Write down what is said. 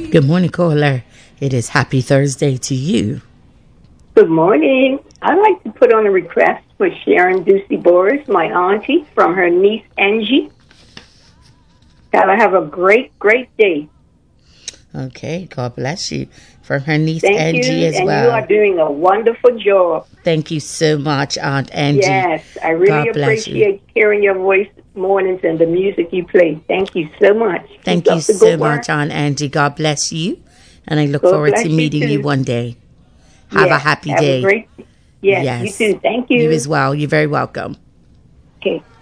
Good morning, caller. It is happy Thursday to you. Good morning. I'd like to put on a request for Sharon Ducey Boris, my auntie, from her niece Angie. Gotta have a great, great day. Okay, God bless you. From her niece Thank Angie you, as and well. you are doing a wonderful job. Thank you so much, Aunt Angie. Yes, I really God bless you. appreciate hearing your voice mornings and the music you play. Thank you so much. Thank Keep you up the so good much, work. Aunt Angie. God bless you. And I look God forward bless to you meeting you too. one day. Have a Yes, happy have a day. great. Yes, you Yes. too. Thank You you. as well. You're very welcome. Okay.